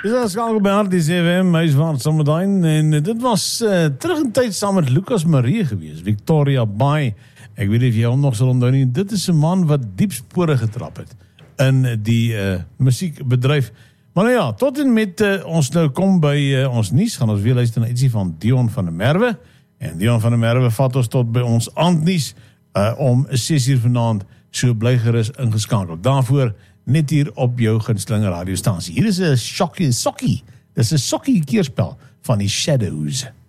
Dis as skakel by RTSFM, Meiswaard Sommerduin, en dit was terug in tyd saam met Lucas Marie gewees, Victoria Bay. Ek weet nie of jy hom nog sal onthou nie. Dit is 'n man wat diep spore getrap het in die musiekbedryf. Maar nou ja, tot en met ons nou kom by ons nuus, gaan ons weer luister na ietsie van Dion van der Merwe. En Dion van der Merwe vat ons tot by ons aandnuus om 6:00 vanaand, so bly gerus ingeskakel. Daarvoor net hier op jou gunsteling radiostasie. Hier is 'n sokkie. Dis 'n sokkie keerspel van die Shadows.